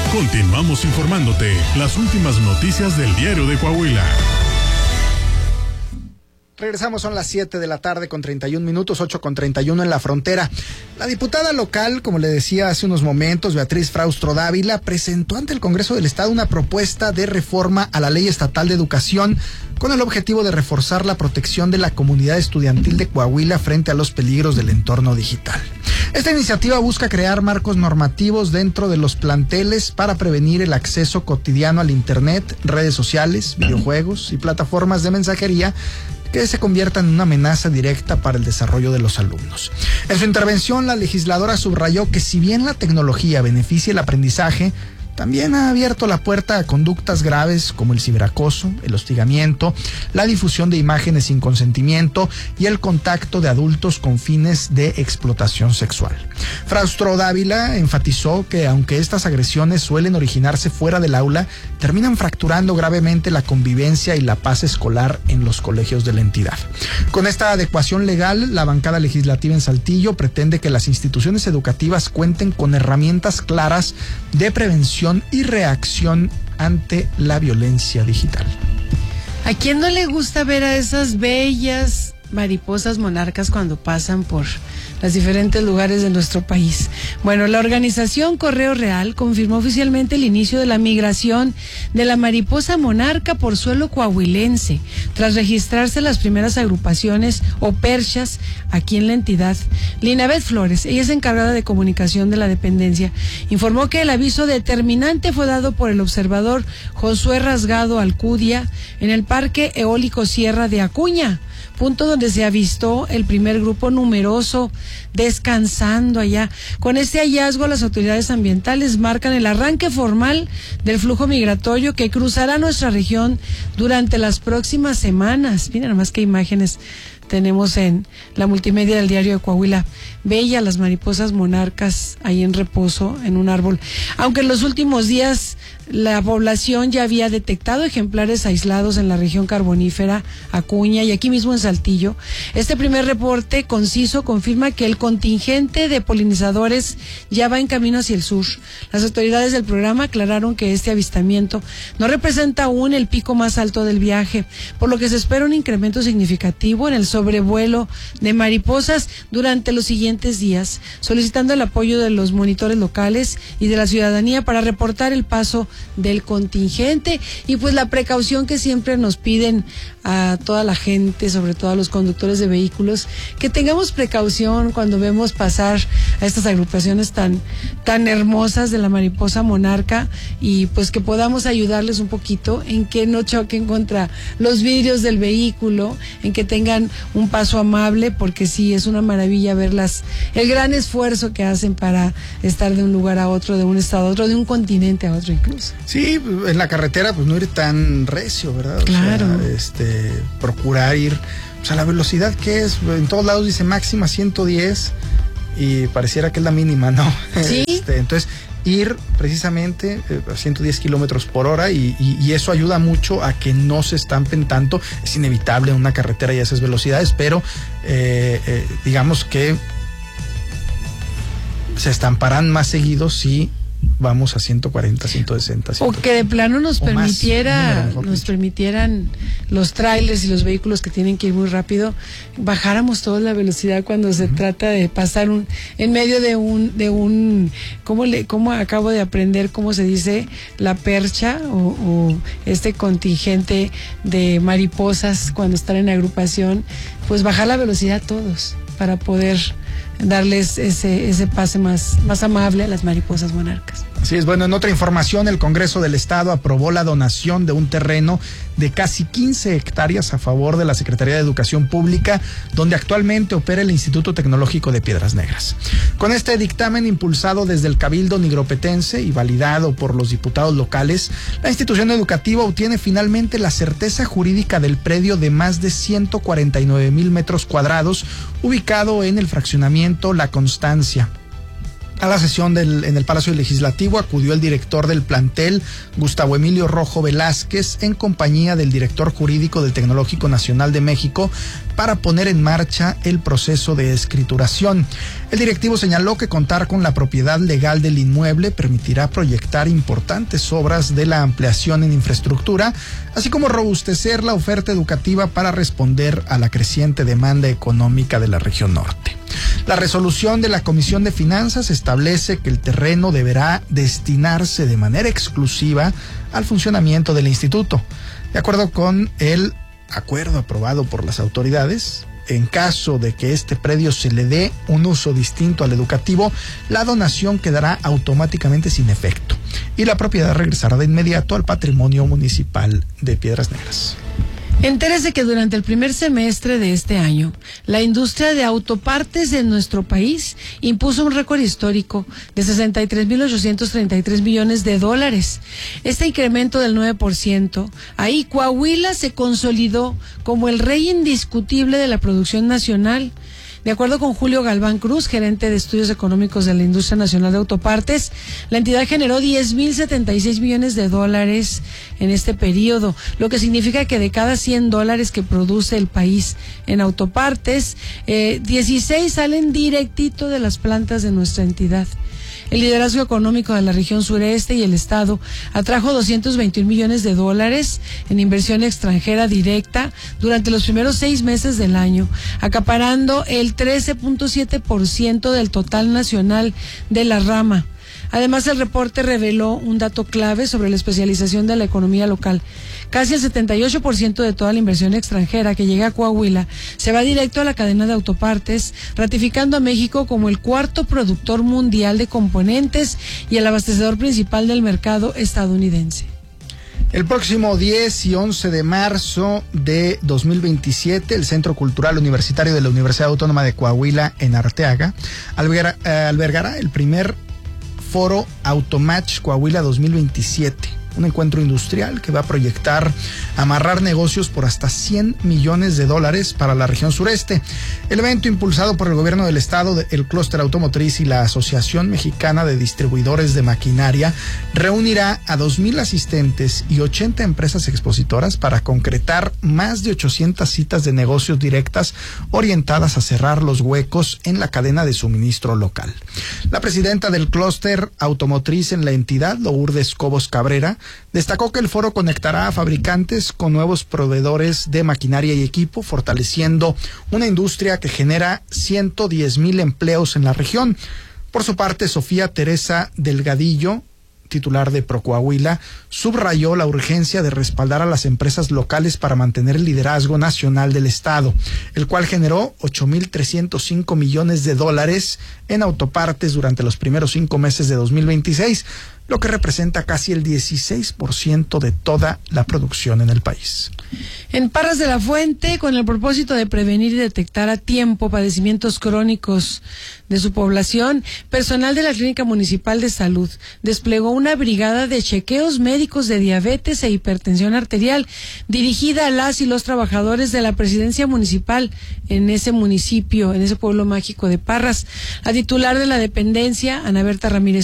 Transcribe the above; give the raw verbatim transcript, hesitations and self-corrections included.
Continuamos informándote las últimas noticias del Diario de Coahuila. Regresamos, son las siete de la tarde con treinta y un minutos, ocho con treinta y uno en la frontera. La diputada local, como le decía hace unos momentos, Beatriz Fraustro Dávila, presentó ante el Congreso del Estado una propuesta de reforma a la Ley Estatal de Educación con el objetivo de reforzar la protección de la comunidad estudiantil de Coahuila frente a los peligros del entorno digital. Esta iniciativa busca crear marcos normativos dentro de los planteles para prevenir el acceso cotidiano al Internet, redes sociales, videojuegos y plataformas de mensajería que se conviertan en una amenaza directa para el desarrollo de los alumnos. En su intervención, la legisladora subrayó que si bien la tecnología beneficia el aprendizaje, también ha abierto la puerta a conductas graves como el ciberacoso, el hostigamiento, la difusión de imágenes sin consentimiento y el contacto de adultos con fines de explotación sexual. Fraustro Dávila enfatizó que aunque estas agresiones suelen originarse fuera del aula, terminan fracturando gravemente la convivencia y la paz escolar en los colegios de la entidad. Con esta adecuación legal, la bancada legislativa en Saltillo pretende que las instituciones educativas cuenten con herramientas claras de prevención y reacción ante la violencia digital. ¿A quién no le gusta ver a esas bellas mariposas monarcas cuando pasan por los diferentes lugares de nuestro país? Bueno, la organización Correo Real confirmó oficialmente el inicio de la migración de la mariposa monarca por suelo coahuilense, tras registrarse las primeras agrupaciones o perchas aquí en la entidad. Linabeth Flores, ella es encargada de comunicación de la dependencia, informó que el aviso determinante fue dado por el observador Josué Rasgado Alcudia en el Parque Eólico Sierra de Acuña, punto donde se avistó el primer grupo numeroso descansando allá. Con este hallazgo, las autoridades ambientales marcan el arranque formal del flujo migratorio que cruzará nuestra región durante las próximas semanas. Miren nomás qué imágenes tenemos en la multimedia del Diario de Coahuila. Bella las mariposas monarcas ahí en reposo en un árbol. Aunque en los últimos días la población ya había detectado ejemplares aislados en la región carbonífera, Acuña y aquí mismo en Saltillo, este primer reporte conciso confirma que el contingente de polinizadores ya va en camino hacia el sur. Las autoridades del programa aclararon que este avistamiento no representa aún el pico más alto del viaje, por lo que se espera un incremento significativo en el sobrevuelo de mariposas durante los siguientes días, solicitando el apoyo de los monitores locales y de la ciudadanía para reportar el paso del contingente y pues la precaución que siempre nos piden a toda la gente, sobre todo a los conductores de vehículos, que tengamos precaución cuando vemos pasar a estas agrupaciones tan, tan hermosas de la mariposa monarca y pues que podamos ayudarles un poquito en que no choquen contra los vidrios del vehículo, en que tengan un paso amable, porque sí, es una maravilla verlas, el gran esfuerzo que hacen para estar de un lugar a otro, de un estado a otro, de un continente a otro incluso. Sí, en la carretera pues no ir tan recio, ¿verdad? Claro. O sea, este, procurar ir, o sea, la velocidad que es, en todos lados dice máxima ciento diez y pareciera que es la mínima, ¿no? Sí. Este, entonces, ir precisamente eh, a ciento diez kilómetros por hora y, y, y eso ayuda mucho a que no se estampen tanto. Es inevitable en una carretera y esas velocidades, pero eh, eh, digamos que se estamparán más seguidos si vamos a ciento cuarenta, ciento sesenta. O que de plano nos permitiera, más, número, nos permitieran los trailers y los vehículos que tienen que ir muy rápido, bajáramos toda la velocidad cuando se uh-huh. trata de pasar un, en medio de un, de un, ¿cómo le, cómo acabo de aprender cómo se dice? La percha o, o este contingente de mariposas cuando están en agrupación, pues bajar la velocidad todos para poder darles ese ese pase más, más amable a las mariposas monarcas. Así es. Bueno, en otra información, el Congreso del Estado aprobó la donación de un terreno de casi quince hectáreas a favor de la Secretaría de Educación Pública, donde actualmente opera el Instituto Tecnológico de Piedras Negras. Con este dictamen impulsado desde el Cabildo Nigropetense y validado por los diputados locales, la institución educativa obtiene finalmente la certeza jurídica del predio de más de ciento cuarenta y nueve mil metros cuadrados, ubicado en el fraccionamiento La Constancia. A la sesión del, en el Palacio Legislativo acudió el director del plantel, Gustavo Emilio Rojo Velázquez, en compañía del director jurídico del Tecnológico Nacional de México, para poner en marcha el proceso de escrituración. El directivo señaló que contar con la propiedad legal del inmueble permitirá proyectar importantes obras de la ampliación en infraestructura, así como robustecer la oferta educativa para responder a la creciente demanda económica de la región norte. La resolución de la Comisión de Finanzas establece que el terreno deberá destinarse de manera exclusiva al funcionamiento del instituto. De acuerdo con el acuerdo aprobado por las autoridades, en caso de que este predio se le dé un uso distinto al educativo, la donación quedará automáticamente sin efecto y la propiedad regresará de inmediato al patrimonio municipal de Piedras Negras. Entérese que durante el primer semestre de este año, la industria de autopartes de nuestro país impuso un récord histórico de sesenta y tres mil ochocientos treinta y tres millones de dólares. Este incremento del nueve por ciento, ahí Coahuila se consolidó como el rey indiscutible de la producción nacional. De acuerdo con Julio Galván Cruz, gerente de estudios económicos de la Industria Nacional de Autopartes, la entidad generó diez mil setenta y seis millones de dólares en este periodo, lo que significa que de cada cien dólares que produce el país en autopartes, eh, dieciséis salen directito de las plantas de nuestra entidad. El liderazgo económico de la región sureste y el estado atrajo doscientos veintiún millones de dólares en inversión extranjera directa durante los primeros seis meses del año, acaparando el trece punto siete por ciento del total nacional de la rama. Además, el reporte reveló un dato clave sobre la especialización de la economía local. Casi el setenta y ocho por ciento de toda la inversión extranjera que llega a Coahuila se va directo a la cadena de autopartes, ratificando a México como el cuarto productor mundial de componentes y el abastecedor principal del mercado estadounidense. El próximo diez y once de marzo de dos mil veintisiete, el Centro Cultural Universitario de la Universidad Autónoma de Coahuila en Arteaga albergará, eh, albergará el primer Foro Automatch Coahuila dos mil veintisiete, un encuentro industrial que va a proyectar amarrar negocios por hasta cien millones de dólares para la región sureste. El evento, impulsado por el gobierno del estado, el Clúster Automotriz y la Asociación Mexicana de Distribuidores de Maquinaria, reunirá a dos mil asistentes y ochenta empresas expositoras para concretar más de ochocientas citas de negocios directas orientadas a cerrar los huecos en la cadena de suministro local. La presidenta del Clúster Automotriz en la entidad, Lourdes Cobos Cabrera, destacó que el foro conectará a fabricantes con nuevos proveedores de maquinaria y equipo, fortaleciendo una industria que genera ciento diez mil empleos en la región. Por su parte, Sofía Teresa Delgadillo, titular de Procoahuila, subrayó la urgencia de respaldar a las empresas locales para mantener el liderazgo nacional del estado, el cual generó ocho mil trescientos cinco millones de dólares en autopartes durante los primeros cinco meses de dos mil veintiséis, lo que representa casi el dieciséis por ciento de toda la producción en el país. En Parras de la Fuente, con el propósito de prevenir y detectar a tiempo padecimientos crónicos de su población, personal de la Clínica Municipal de Salud desplegó una brigada de chequeos médicos de diabetes e hipertensión arterial dirigida a las y los trabajadores de la presidencia municipal en ese municipio, en ese pueblo mágico de Parras. La titular de la dependencia, Ana Berta Ramírez